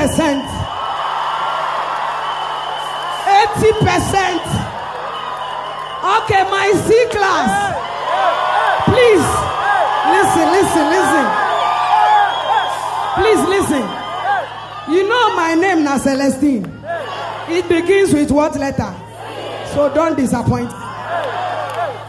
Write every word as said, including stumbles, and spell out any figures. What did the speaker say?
percent. eighty percent. Okay, my C class. Please, listen, listen, listen. Please listen. You know my name now, Celestine. It begins with what letter? So don't disappoint.